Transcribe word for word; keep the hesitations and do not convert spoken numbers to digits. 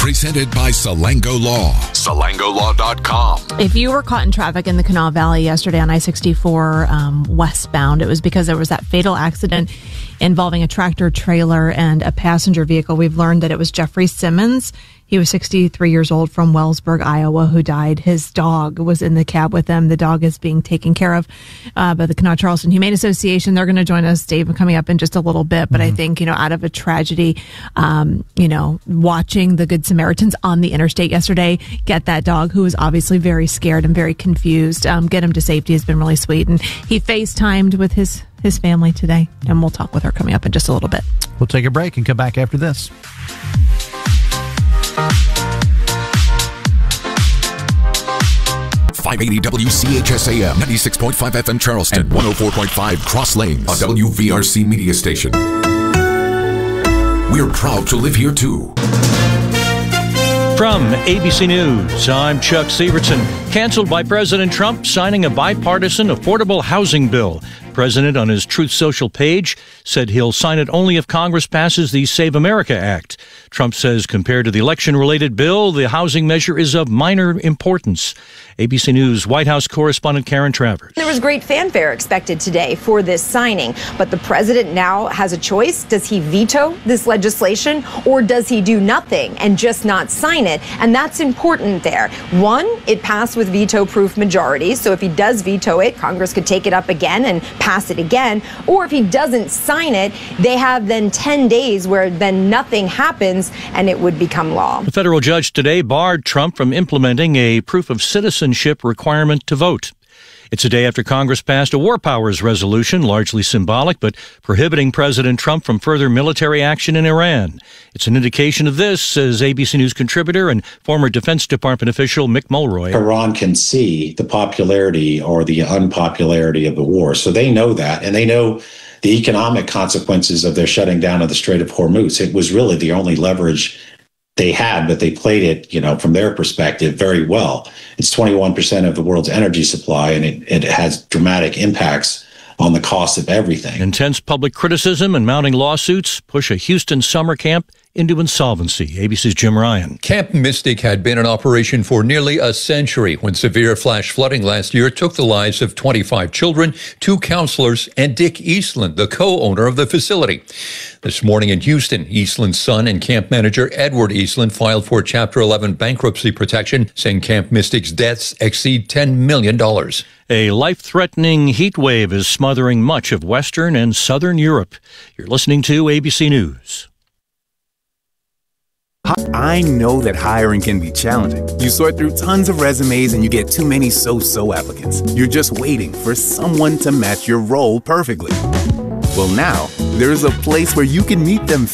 Presented by Salango Law. Salango Law dot com. If you were caught in traffic in the Kanawha Valley yesterday on I sixty-four um, westbound, it was because there was that fatal accident involving a tractor trailer and a passenger vehicle. We've learned that it was Jeffrey Simmons. He was sixty-three years old from Wellsburg, Iowa, who died. His dog was in the cab with him. The dog is being taken care of uh, by the Kanawha Charleston Humane Association. They're going to join us, Dave, coming up in just a little bit. But mm-hmm. I think, you know, out of a tragedy, um, you know, watching the Good Samaritans on the interstate yesterday get that dog, who was obviously very scared and very confused, um, get him to safety has been really sweet. And he FaceTimed with his, his family today, and we'll talk with her coming up in just a little bit. We'll take a break and come back after this. five eighty W C H S A M, ninety-six point five F M Charleston, and one oh four point five Cross Lanes, a W V R C media station. We're proud to live here too. From A B C News, I'm Chuck Severson. Canceled by President Trump signing a bipartisan affordable housing bill. The president on his Truth Social page said he'll sign it only if Congress passes the Save America Act. Trump says compared to the election-related bill, the housing measure is of minor importance. A B C News White House correspondent Karen Travers. There was great fanfare expected today for this signing, but the president now has a choice. Does he veto this legislation, or does he do nothing and just not sign it? And that's important there. One, it passed with veto-proof majority, so if he does veto it, Congress could take it up again and pass it again. Or if he doesn't sign it, they have then ten days where then nothing happens and it would become law. The federal judge today barred Trump from implementing a proof of citizenship requirement to vote. It's a day after Congress passed a war powers resolution, largely symbolic, but prohibiting President Trump from further military action in Iran. It's an indication of this, says A B C News contributor and former Defense Department official Mick Mulroy. Iran can see the popularity or the unpopularity of the war, so they know that, and they know the economic consequences of their shutting down of the Strait of Hormuz. It was really the only leverage they had, but they played it, you know, from their perspective very well. It's twenty-one percent of the world's energy supply, and it, it has dramatic impacts on the cost of everything. Intense public criticism and mounting lawsuits push a Houston summer camp into insolvency. A B C's Jim Ryan. Camp Mystic had been in operation for nearly a century when severe flash flooding last year took the lives of twenty-five children, two counselors, and Dick Eastland, the co-owner of the facility. This morning in Houston, Eastland's son and camp manager Edward Eastland filed for Chapter eleven bankruptcy protection, saying Camp Mystic's debts exceed ten million dollars. A life-threatening heat wave is smothering much of Western and Southern Europe. You're listening to A B C News. I know that hiring can be challenging. You sort through tons of resumes and you get too many so-so applicants. You're just waiting for someone to match your role perfectly. Well, now, there's a place where you can meet them